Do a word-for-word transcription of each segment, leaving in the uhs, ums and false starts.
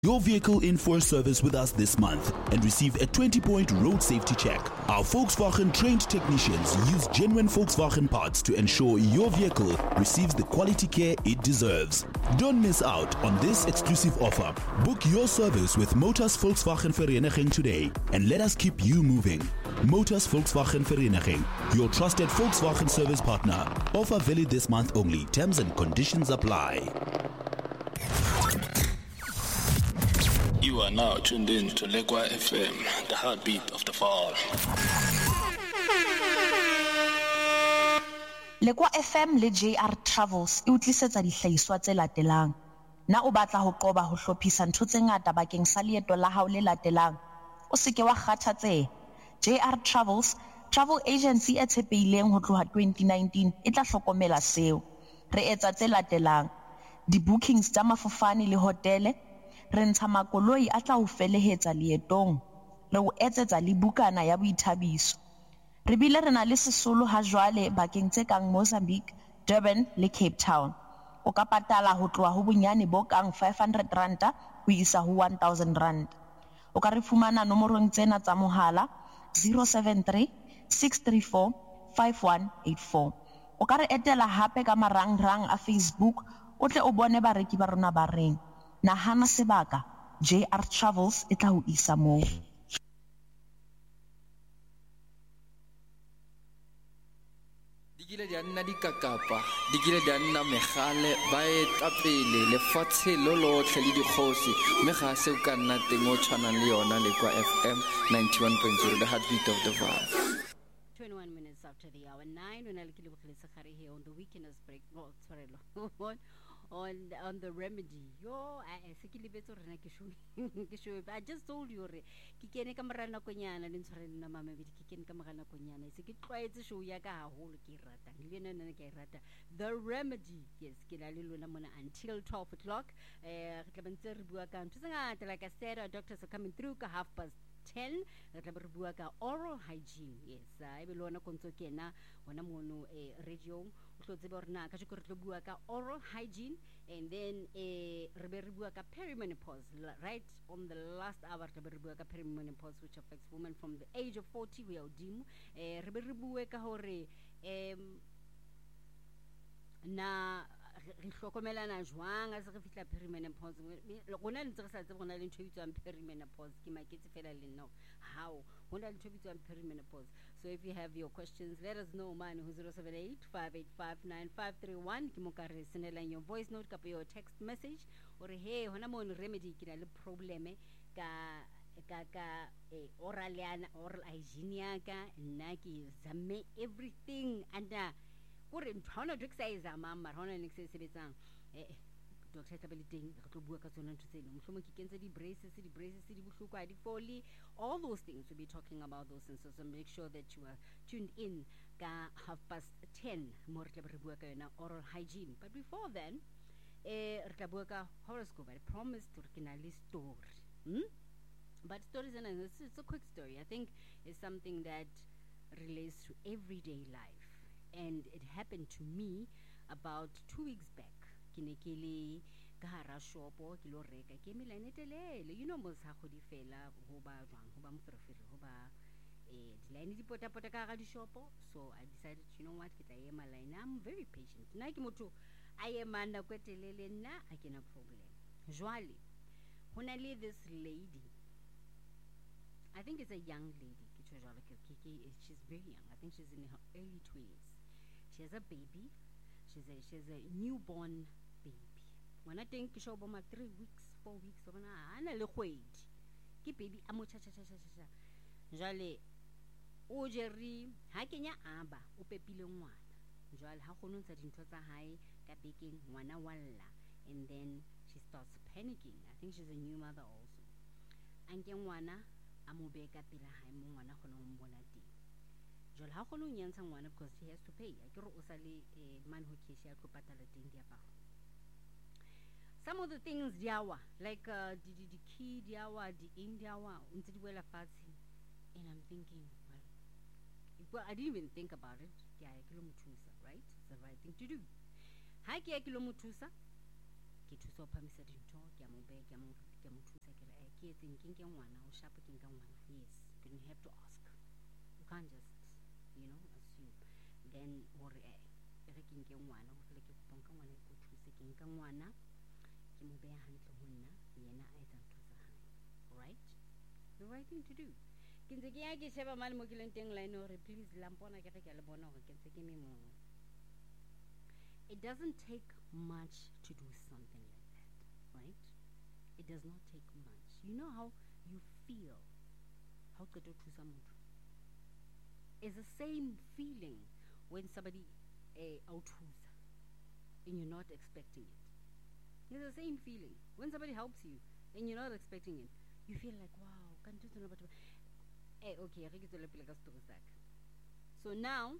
your vehicle in for a service with us this month and receive a twenty-point road safety check. Our Volkswagen trained technicians use genuine Volkswagen parts to ensure your vehicle receives the quality care it deserves. Don't miss out on this exclusive offer. Book your service with Motors Volkswagen Vereniging today and let us keep you moving. Motors Volkswagen Vereniging, your trusted Volkswagen service partner. Offer valid this month only. Terms and conditions apply. You are now tuned in to Lekwa F M, the heartbeat of the fall. Lekwa F M le J R Travels e utlisetsa dihlahiswa tse latelang. Na o batla ho qoba ho hlophisa ntho tse ngata bakeng sa leeto la hao le latelang. O se ke wa kgathatseha. J R Travels, travel agency e tshepehileng ho tloha twenty nineteen, e tla hlokomela seo. Re etsa tse latelang. Di-bookings tsa mafofane le hotele. Re ntsha makoloi a tla o felehetsa leetong. Re o etsetsa le bukana ya boithabiso. Re bile re na le sesolo ha jwale bakeng tse kang Mozambique, Durban le Cape Town. O ka patala ho tloha ho bonyane bo kang five hundred ranta ho isa ho one thousand rand. O ka re fumana nomorong tsena tsa mohala zero seven three six three four five one eight four. O ka re etela hape ka marangrang a Facebook o tle o bone bareki ba rona ba reng. Nahana sebaka, J R Travels e tla ho isa moo. Digile di anna dikakapa, digile di anna megale, ba etapele lefatshe lo lotlhe le dikgosi, mme ga se o ka nna teng o tshwanang le yona Lekwa F M ninety-one point zero, the heartbeat of the Vaal. twenty-one minutes after the hour nine, when I look at here on the weekenders break. Oh, sorry, on on on the remedy. Yo, I I just told you, Kikene Kamarana Konyana, and Sorena Mamma, Kiken Kamarana Konyana. It's a good try to show Yaka, whole Kirata, Lina and Kirata. The remedy, yes, Kilaluna until twelve o'clock. Like I said, our doctors are coming through half past ten. Buaka oral hygiene, yes. I will want to contoke na wanamono a radio Borna Kashukurbuaka oral hygiene, and then a Reberuaka perimenopause, right on the last hour Reberuaka perimenopause, which affects women from the age of forty. We are dim a Reberuaka hore na hlokomela na jwang a se re fitla perimenopause rona le tsega tse bona le ntho bitswang perimenopause ke maketse fela le nno how hona le ntho bitswang perimenopause. So if you have your questions, let us know man who zero seven eight five eight five nine five three one ke mo ka re senela your voice note ka your text message or hey hona mo remedy ke na le problem ka ka ka oral yana oral hygiene ya ka nna ke zame everything under gore ntwana do exercise mama hona ne se sebetsang eh doctor tableteng re tlo bua ka tsona ntse tseno mhlomo ke kentse di braces di braces di bohloko a di foli, all those things we'll be talking about those things, so make sure that you are tuned in ka half past ten more re re bua ka yona oral hygiene. But before then eh re tla bua ka horoscope. I promised to ke na le story hmm? But stories and it's, it's a quick story. I think it's something that relates to everyday life. And it happened to me about two weeks back. Kinekele kahara shopo kilo reka ke milanetelele you know mo sa go di fela go ba jwang go ba mofrefere go ba eh di line di pota pota ka ga di shopo. So I decided, you know what, ke tla ema line. I'm very patient nna ke motho I am na kwetelele nna a ke na problem. Jwale hona le this lady, I think it's a young lady ke tshwa jwale ke she's very young. I think she's in her early twenties. She has a baby. She's a she's a newborn baby. When I think she about my three weeks, four weeks, so na ana le khwedi. Ke baby a mo cha cha cha cha cha. Jale o jeri ha kenya aba o pepile ngwana. Jale ha khone ntsa dintho tsa hae ka bekeng ngwana walla, and then she starts panicking. I think she's a new mother also. Anke ngwana a mo beka pila hae mo ngwana khone mo bona teng. Jole ha khone nyantsha ngwana because he has to pay. Akere o sale man who cash ya tlo patala teng diaparo. Some of the things diawa like uh, the the key diawa the in diawa ntse di wela fatshe, and I'm thinking, well, well I didn't even think about it. Ke ya kilomutusa, right? It's the right thing to do. Ha ke ya kilomutusa ke thusa phamisa dintho ke mo be ke mo ke mo thusa ke re eh ke etseng ke nke ngwana o shapo ke nka ngwana. Yes, you have to ask, you can't just you know assume. Then hore eh e re ke nke ngwana go fele ke kopa nka ngwana ko thuse ke nka ngwana ke mo beha hantle ho nna yena a etsa ntho tsa hae. Right, the right thing to do. Ke ntse ke ya ke sheba mane mo ke leng teng line hore please lampona ke re ke le bona hore ke ntse ke me mo. It doesn't take much to do something like that, right? It does not take much. You know how you feel how to do something. It's the same feeling when somebody uh, out and you're not expecting it. It's the same feeling when somebody helps you and you're not expecting it. You feel like, wow, can't do something about it. Eh, okay, so now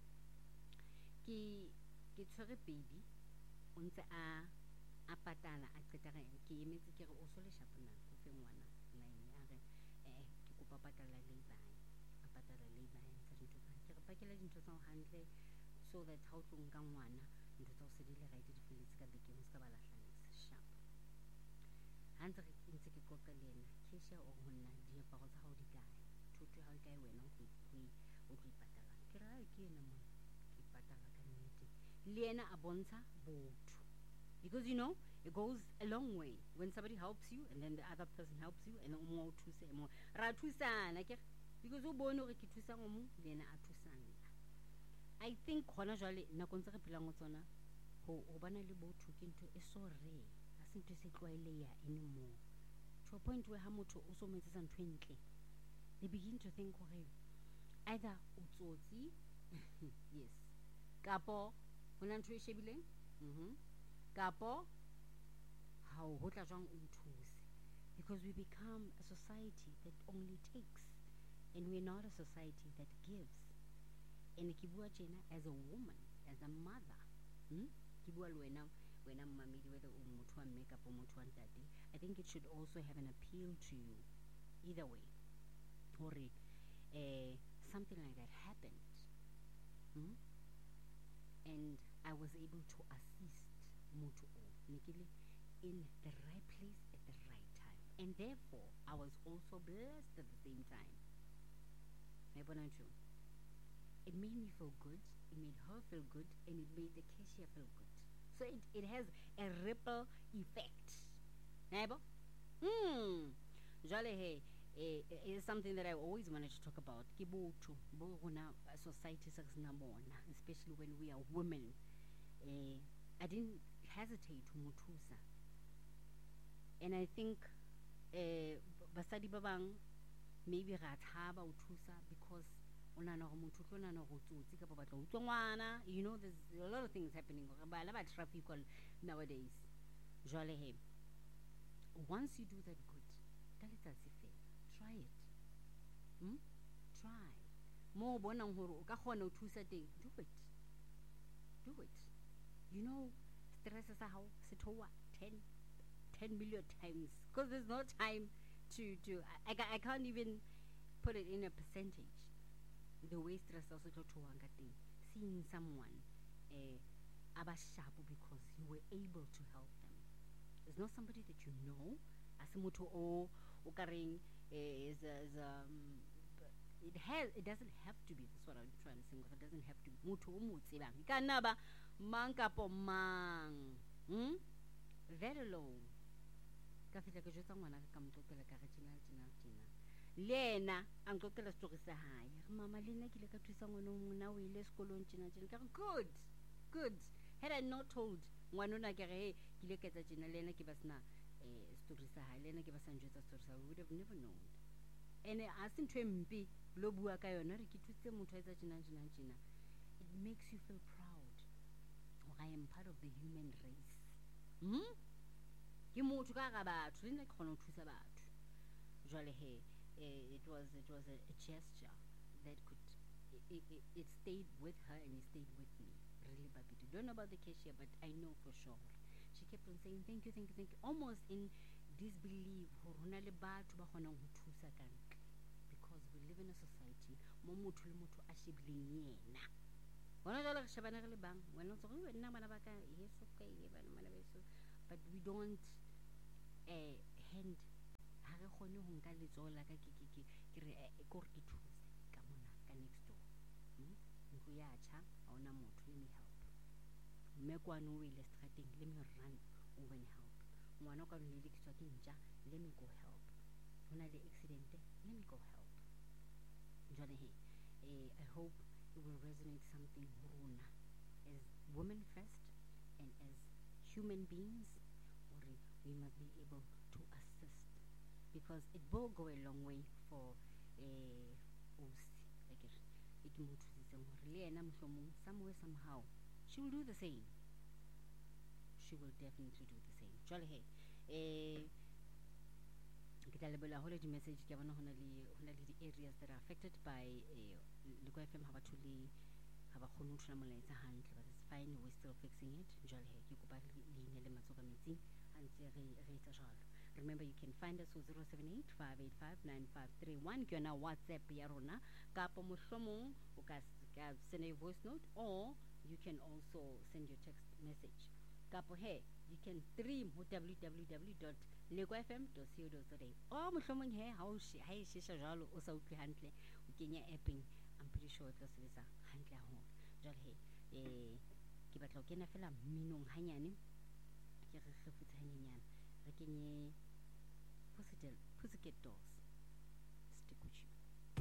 ki ke tshwere baby o ntse a a patala a qeta re ke emetse ke re o so le shapona o fe ngwana line a re eh ke kopa patala le bana a patala le bana tsa dintho tsa ke re pakela dintho tsa hantle so that how tlo nka ngwana ntho tsa o se di le right di feletse ka bekeng se ka ba lahlanisa sharp hantle re ntse ke qoqa le yena kesha o honna di aparo tsa hao di kae thuto ha o kae wena o go o tlo ipatala ke ra ke ena mo ke patala ka nnete le yena a bontsha botho because you know it goes a long way when somebody helps you and then the other person helps you and o mo thuse mo ra thusana ke because o bone hore ke thusa ngomo le yena a thusana. I think khona jwale nako ntse re phela ngotsona ho ho bana le botho ke ntho e so rare a se ntho se tlwaeleya anymore to a point where ha motho o so metsetsa ntho entle they begin to think hore either o tsotsi yes kapo hona ntho e shebileng mhm kapo how ho tla jwang o nthuse because we become a society that only takes and we're not a society that gives. And ke bua tjena as a woman, as a mother, hmm? Ke bua le wena wena mmamedi whether o motho wa mme kapo motho wa ntate, I think it should also have an appeal to you either way. Hore eh something like that happened, hmm? And I was able to assist motho o nikile in the right place at the right time, and therefore I was also blessed at the same time. It made me feel good, it made her feel good, and it made the cashier feel good. So it, it has a ripple effect. Neighbor? Hmm. Jolly hey, eh, is something that I always wanted to talk about. Kibutu, Borona society especially when we are women. Eh, I didn't hesitate to mutusa. And I think eh basadi babang maybe rataba utusa because onana go motho tlona no go tsotsi ka ba batla utswa ngwana, you know there's a lot of things happening ba la ba traffic nowadays. Jwale he once you do that good ka letsatsi fe try it, hmm? Try mo bonang hore o ka kgona o thusa teng, do it do it you know stress sa how se thowa ten million times because there's no time to to I, I, I can't even put it in a percentage the way stress also to thing. Seeing someone eh aba sharp because you were able to help them. It's not somebody that you know as motho o o kareng is is um it has it doesn't have to be, that's what I'm trying to say, it doesn't have to be motho o mo tsebang kana ba mang kapo mang, hmm? That alone ka fitla ke jotsa ngwana ka mo tlotela ka re tsena tsena tsena lena a ntlotela story sa hae mama lena ke le ka thusa ngwana o mona o ile sekolong tsena tsena ka good good had I not told ngwana ona ke re ke le ka tsa tsena lena ke ba sna eh story sa hae lena ke ba sa njotsa story sa, we would have never known. And a se ntwe mpi lo bua ka yona re ke thutse motho a tsa tsena tsena tsena, it makes you feel proud or I am part of the human race, hmm? Ke motho ka ga batho le nna ke kgona ho thusa batho. Jwale he eh, it was it was a, a gesture that could it, it, it stayed with her and it stayed with me really babidi. Don't know about the cashier but I know for sure she kept on saying thank you thank you thank you almost in disbelief hore hona le batho ba kgonang ho thusa ka ntle because we live in a society mo motho le motho a shebileng yena bona jalo re shebana re le bang wena o tsore nna bana ba ka yeso ka ye bana bana ba yeso but we don't uh, hand ha re kgone ho nka letsoho la ka ke ke ke ke re e ko re ke thuse ka mona ka next door hmm? Ntlo ya tjha ha ona motho, let me help. Mme kwano o ile strateng, let me run over and help. Ngwana ka le le ke ntja, let me go help. Hona le accident, let me go help. Jwale he eh, I hope it will resonate something rona as women first and as human beings, or we must be able to assist, because it will go a long way for eh Osi, like it it somewhere somehow she will do the same. She will definitely do the same. Jwale he eh ke tla lebola ho le di message ke bona hona le hona le di areas that are affected by eh Lekwa F M ha batho le ha ba khone ho thola molaetsa hantle, but it's fine, we're still fixing it. Jwale he ke kopa le ine le matsoka metsing ha ntse re re etsa jalo. Remember, you can find us on zero seven eight, five eight five, nine five three one ke yona WhatsApp ya rona, kapa mohlomong o ka ka send a voice note, or you can also send your text message. Kapo he you can stream ho w w w dot lekwa f m dot co dot za. O mohlomong he ha o ha e shisha jalo o sa utlwe hantle o kenya apping, I'm pretty sure it tla sebetsa hantle haholo. Jwale he eh ke batla ho kena fela mminong hanyane ke re re futsa hanyenyana re kenye Pussycat Pussycat Dolls.